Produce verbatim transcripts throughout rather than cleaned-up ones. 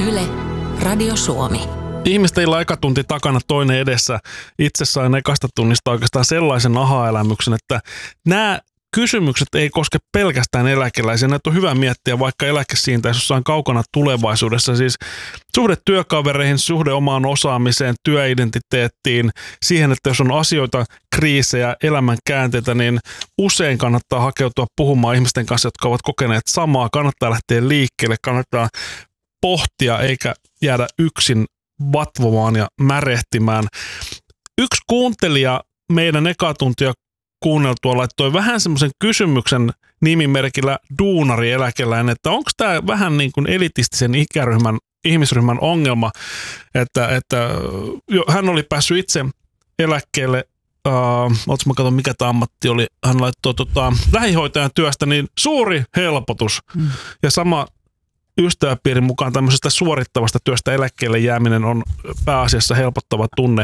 Yle, Radio Suomi. Ihmisten aikatunti takana, toinen edessä. Itse sain ekasta tunnista oikeastaan sellaisen aha-elämyksen, että nämä kysymykset ei koske pelkästään eläkeläisiä. Näitä on hyvä miettiä, vaikka eläke siitä, jos on kaukana tulevaisuudessa. Siis suhde työkavereihin, suhde omaan osaamiseen, työidentiteettiin, siihen, että jos on asioita, kriisejä, elämän käänteitä, niin usein kannattaa hakeutua puhumaan ihmisten kanssa, jotka ovat kokeneet samaa. Kannattaa lähteä liikkeelle, kannattaa pohtia eikä jäädä yksin vatvomaan ja märehtimään. Yksi kuuntelija meidän ekatuntia kuunneltua laittoi vähän semmoisen kysymyksen nimimerkillä duunarieläkeläinen, että onko tämä vähän niin kuin elitistisen ikäryhmän, ihmisryhmän ongelma, että, että hän oli päässyt itse eläkkeelle, uh, mä katson mikä tämä ammatti oli, hän laittoi tota, lähihoitajan työstä, niin suuri helpotus mm. ja sama ystäväpiirin mukaan tämmöisestä suorittavasta työstä eläkkeelle jääminen on pääasiassa helpottava tunne.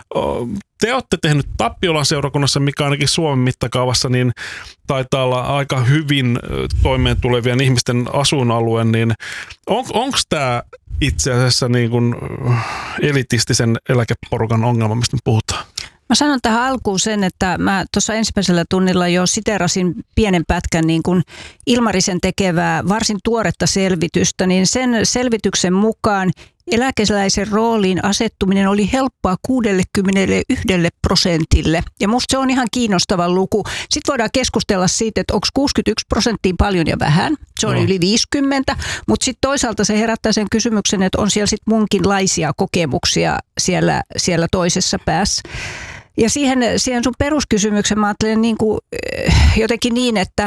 Te olette tehnyt Tappiolan seurakunnassa, mikä ainakin Suomen mittakaavassa, niin taitaa olla aika hyvin toimeen tulevien ihmisten asuinalue, niin on, onko tämä itse asiassa niin kuin elitistisen eläkeporukan ongelma, mistä me puhutaan? Mä sanon tähän alkuun sen, että mä tuossa ensimmäisellä tunnilla jo siterasin pienen pätkän niin kuin Ilmarisen tekevää varsin tuoretta selvitystä, niin sen selvityksen mukaan eläkeläisen rooliin asettuminen oli helppoa kuusikymmentäyksi prosentille. Ja musta se on ihan kiinnostava luku. Sitten voidaan keskustella siitä, että onko kuusikymmentäyksi prosenttia paljon ja vähän. Se on no. yli viisikymmentä, mutta sitten toisaalta se herättää sen kysymyksen, että on siellä sitten munkinlaisia kokemuksia siellä, siellä toisessa päässä. Ja siihen, siihen sun peruskysymyksen mä ajattelen niin kuin, jotenkin niin, että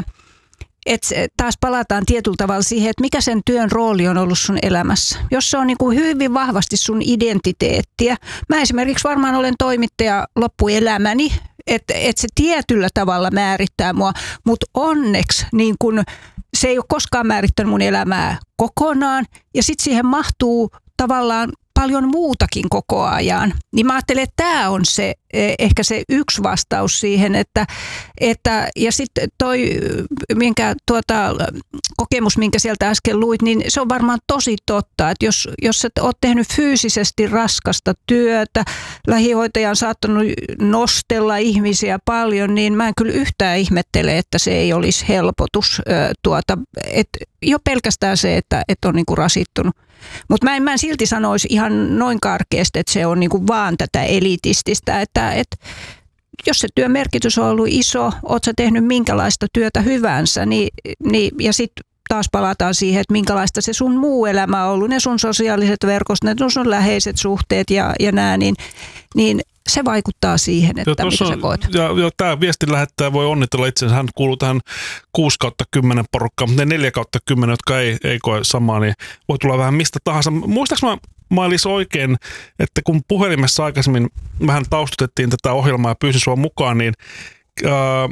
et taas palataan tietyllä tavalla siihen, että mikä sen työn rooli on ollut sun elämässä. Jos se on niin kuin hyvin vahvasti sun identiteettiä. Mä esimerkiksi varmaan olen toimittaja loppuelämäni, että et se tietyllä tavalla määrittää mua, mutta onneksi niin kun, se ei ole koskaan määrittänyt mun elämää kokonaan. Ja sitten siihen mahtuu tavallaan paljon muutakin koko ajan. Niin mä ajattelen, että tämä on se, ehkä se yksi vastaus siihen, että, että ja sitten toi minkä, tuota, kokemus, minkä sieltä äsken luit, niin se on varmaan tosi totta, että jos, jos et ole tehnyt fyysisesti raskasta työtä, lähihoitaja on saattanut nostella ihmisiä paljon, niin mä en kyllä yhtään ihmettele, että se ei olisi helpotus. Tuota, et jo pelkästään se, että et on niinku rasittunut. Mutta mä en, mä en silti sanoisi ihan noin karkeasti, että se on niinku vaan tätä elitististä, että et, jos se työn merkitys on ollut iso, oot sä tehnyt minkälaista työtä hyvänsä, niin, niin, ja sitten taas palataan siihen, että minkälaista se sun muu elämä on ollut, ne sun sosiaaliset verkostot, ne sun läheiset suhteet ja, ja nää, niin, niin se vaikuttaa siihen, että mitä sä koet. Ja, ja tämä viestin lähettäjä voi onnitella itsensä. Hän kuuluu tähän kuusi kautta kymmenen porukkaan, mutta ne neljä kautta kymmenen, jotka ei, ei koe samaa, niin voi tulla vähän mistä tahansa. Muistaaks mä Mailis oikein, että kun puhelimessa aikaisemmin vähän taustutettiin tätä ohjelmaa ja pyysin sua mukaan, niin äh,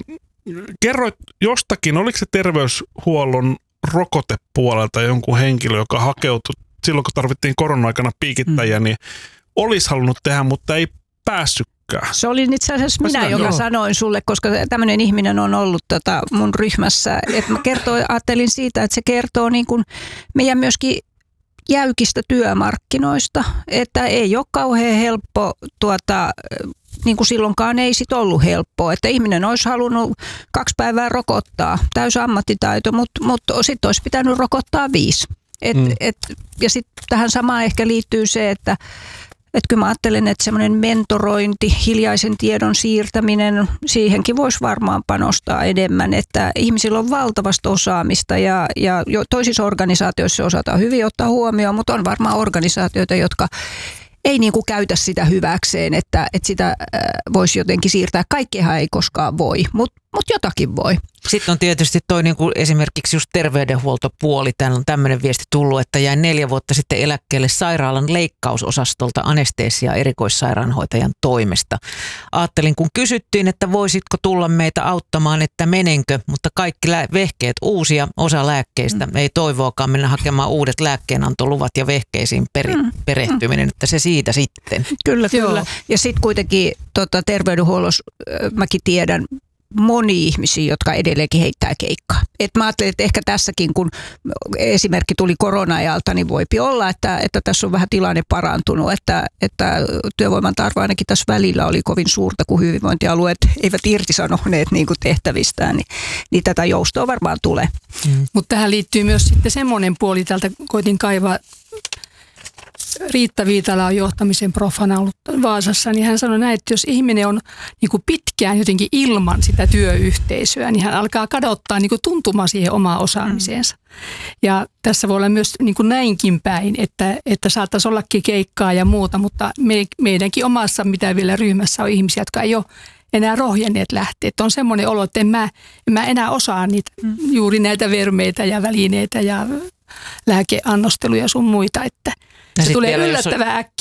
kerroit jostakin, oliko se terveyshuollon rokotepuolelta jonkun henkilö, joka hakeutui silloin, kun tarvittiin korona-aikana piikittäjiä, mm. niin olisi halunnut tehdä, mutta ei päässytkään. Se oli itse asiassa minä, sitä, joka joo. sanoin sulle, koska tämmöinen ihminen on ollut tota mun ryhmässä. Että mä kertoin, ajattelin siitä, että se kertoo niin kuin meidän myöskin jäykistä työmarkkinoista, että ei ole kauhean helppo, tuota, niin kuin silloinkaan ei sit ollut helppoa, että ihminen olisi halunnut kaksi päivää rokottaa, täysi ammattitaito, mutta, mutta sitten olisi pitänyt rokottaa viisi. Et, mm. et, ja sitten tähän samaan ehkä liittyy se, että Että kyllä mä ajattelen, että semmoinen mentorointi, hiljaisen tiedon siirtäminen, siihenkin voisi varmaan panostaa enemmän, että ihmisillä on valtavasti osaamista ja, ja toisissa organisaatioissa se osataan hyvin ottaa huomioon, mutta on varmaan organisaatioita, jotka ei niin kuin käytä sitä hyväkseen, että, että sitä voisi jotenkin siirtää. Kaikkihan ei koskaan voi, mutta mut jotakin voi. Sitten on tietysti toi niin kuin esimerkiksi just terveydenhuoltopuoli. Täällä on tämmöinen viesti tullut, että jäin neljä vuotta sitten eläkkeelle sairaalan leikkausosastolta anesteesia erikoissairaanhoitajan toimesta. Ajattelin, kun kysyttiin, että voisitko tulla meitä auttamaan, että menenkö, mutta kaikki lää- vehkeet uusia, osa lääkkeistä. Mm. Ei toivoakaan mennä hakemaan uudet lääkkeenantoluvat ja vehkeisiin peri- mm. perehtyminen, että se siitä sitten. Kyllä, kyllä. Ja sitten kuitenkin tota, terveydenhuollossa mäkin tiedän, moni ihmisiä, jotka edelleenkin heittää keikkaa. Et mä ajattelin, että ehkä tässäkin, kun esimerkki tuli korona-ajalta, niin voipi olla, että, että tässä on vähän tilanne parantunut, että, että työvoiman tarve ainakin tässä välillä oli kovin suurta, kun hyvinvointialueet eivät irtisanoneet niin kuin tehtävistään, niin, niin tätä joustoa varmaan tulee. Mm. Mutta tähän liittyy myös sitten semmoinen puoli, täältä koitin kaivaa. Riitta Viitala on johtamisen profana ollut Vaasassa, niin hän sanoi näin, että jos ihminen on niin kuin pitkään jotenkin ilman sitä työyhteisöä, niin hän alkaa kadottaa niin kuin tuntumaan siihen omaan osaamiseensa. Mm. Ja tässä voi olla myös niin kuin näinkin päin, että, että saattaisi ollakin keikkaa ja muuta, mutta me, meidänkin omassa mitä vielä ryhmässä on ihmisiä, jotka ei ole enää rohjenneet lähteä. Että on semmoinen olo, että en mä, en mä enää osaa niitä, mm. juuri näitä vermeitä ja välineitä ja lääkeannosteluja sun muita, että se tulee yllättävän äkkiä.